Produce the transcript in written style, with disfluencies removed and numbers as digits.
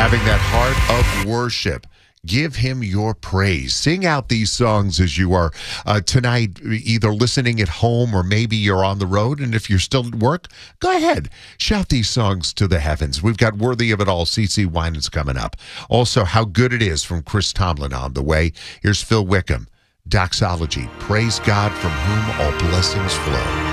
Having that heart of worship. Give him your praise. Sing out these songs as you are tonight, either listening at home or maybe you're on the road. And if you're still at work, go ahead. Shout these songs to the heavens. We've got Worthy of It All. CeCe Winans coming up. Also, How Good It Is from Chris Tomlin on the way. Here's Phil Wickham. Doxology. Praise God from whom all blessings flow.